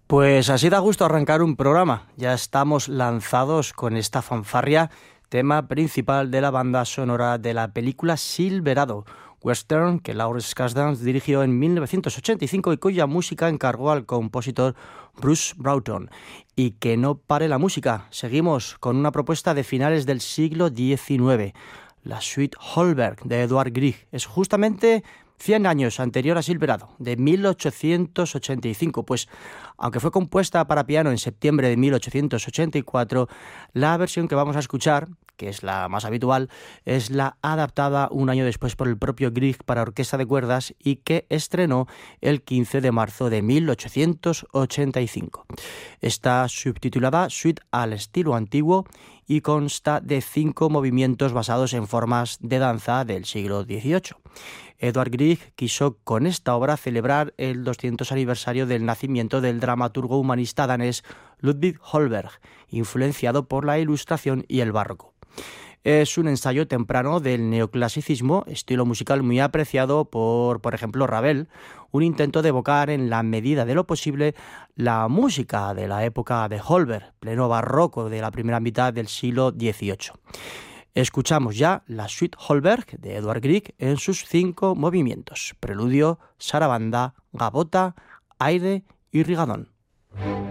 Pues así da gusto arrancar un programa. Ya estamos lanzados con esta fanfarria, tema principal de la banda sonora de la película Silverado, western que Lawrence Kasdan dirigió en 1985 y cuya música encargó al compositor Bruce Broughton. Y que no pare la música. Seguimos con una propuesta de finales del siglo XIX. La Suite Holberg de Edvard Grieg es justamente 100 años anterior a Silverado, de 1885, pues aunque fue compuesta para piano en septiembre de 1884, la versión que vamos a escuchar, que es la más habitual, es la adaptada un año después por el propio Grieg para orquesta de cuerdas y que estrenó el 15 de marzo de 1885. Está subtitulada Suite al estilo antiguo y consta de 5 movimientos basados en formas de danza del siglo XVIII. Edvard Grieg quiso con esta obra celebrar el 200 aniversario del nacimiento del dramaturgo humanista danés Ludwig Holberg, influenciado por la Ilustración y el Barroco. Es un ensayo temprano del neoclasicismo, estilo musical muy apreciado por ejemplo, Ravel, un intento de evocar en la medida de lo posible la música de la época de Holberg, pleno barroco de la primera mitad del siglo XVIII. Escuchamos ya la Suite Holberg de Edvard Grieg en sus 5 movimientos: preludio, sarabanda, gavota, aire y rigadón.